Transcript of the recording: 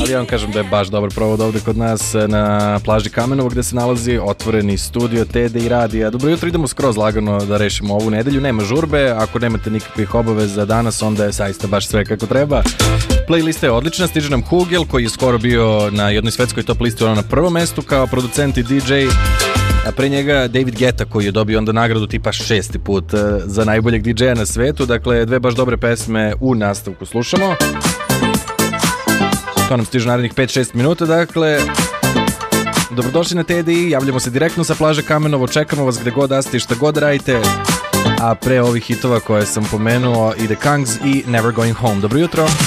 ali ja vam kažem da je baš dobar provod ovde kod nas na plaži Kamenovo gde se nalazi otvoreni studio Tede i Radija. Dobro jutro, idemo skroz lagano da rešimo ovu nedelju, nema žurbe, ako nemate nikakvih obaveza danas, onda je saista baš sve kako treba. Playlista je odlična, stiže nam Hugel koji je skoro bio na jednoj svetskoj top listi, ono na prvom mestu kao producent i DJ, a pre njega David Guetta koji je dobio onda nagradu tipa 6. put za najboljeg DJ-a na svetu, dakle dve baš dobre pesme u nastavku slušamo. To nam stiže narednih 5-6 minuta, dakle dobrodošli na TDI, javljamo se direktno sa plaže Kamenovo, čekamo vas gde god da ste i šta god radite, a pre ovih hitova koje sam pomenuo ide Kangs i Never Going Home. Dobro jutro.